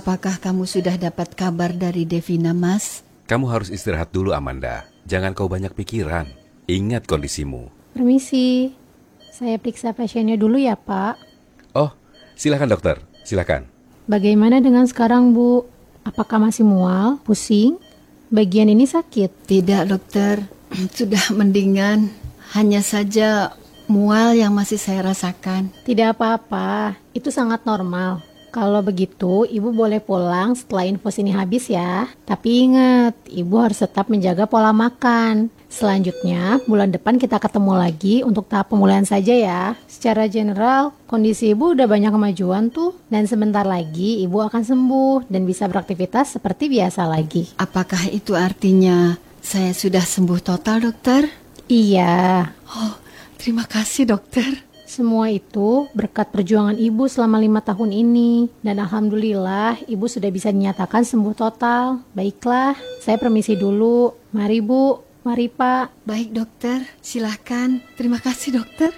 Apakah kamu sudah dapat kabar dari Devina, Mas? Kamu harus istirahat dulu, Amanda. Jangan kau banyak pikiran. Ingat kondisimu. Permisi, saya periksa pasiennya dulu ya, Pak. Oh, silakan dokter, silakan. Bagaimana dengan sekarang, Bu? Apakah masih mual, pusing? Bagian ini sakit? Tidak, dokter. Sudah mendingan. Hanya saja mual yang masih saya rasakan. Tidak apa-apa, itu sangat normal. Kalau begitu, Ibu boleh pulang setelah infus ini habis ya. Tapi ingat, Ibu harus tetap menjaga pola makan. Selanjutnya, bulan depan kita ketemu lagi untuk tahap pemulihan saja ya. Secara general, kondisi Ibu udah banyak kemajuan tuh. Dan sebentar lagi, Ibu akan sembuh dan bisa beraktivitas seperti biasa lagi. Apakah itu artinya saya sudah sembuh total, dokter? Iya. Oh, terima kasih, dokter. Semua itu berkat perjuangan Ibu selama 5 tahun ini. Dan alhamdulillah Ibu sudah bisa dinyatakan sembuh total. Baiklah, saya permisi dulu. Mari Bu, mari Pak. Baik, dokter. Silahkan. Terima kasih, dokter.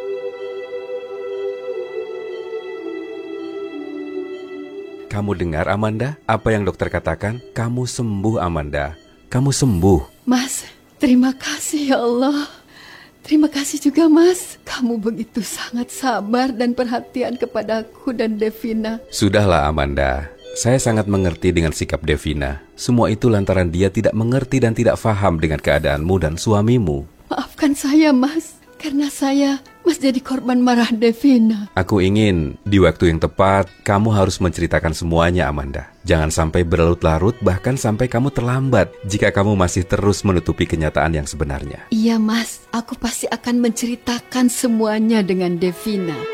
Kamu dengar, Amanda? Apa yang dokter katakan? Kamu sembuh, Amanda. Kamu sembuh. Mas, terima kasih ya Allah. Terima kasih juga, Mas. Kamu begitu sangat sabar dan perhatian kepadaku dan Devina. Sudahlah, Amanda. Saya sangat mengerti dengan sikap Devina. Semua itu lantaran dia tidak mengerti dan tidak paham dengan keadaanmu dan suamimu. Maafkan saya, Mas. Karena saya jadi korban marah Devina. Aku ingin di waktu yang tepat kamu harus menceritakan semuanya, Amanda. Jangan sampai berlarut-larut, bahkan sampai kamu terlambat jika kamu masih terus menutupi kenyataan yang sebenarnya. Iya, Mas. Aku pasti akan menceritakan semuanya dengan Devina.